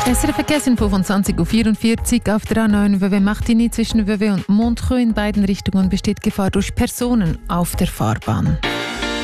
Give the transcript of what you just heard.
SRF Verkehrsinfo von 20.44 Uhr auf der A9 Vevey-Martigny zwischen Vevey und Montreux in beiden Richtungen besteht Gefahr durch Personen auf der Fahrbahn.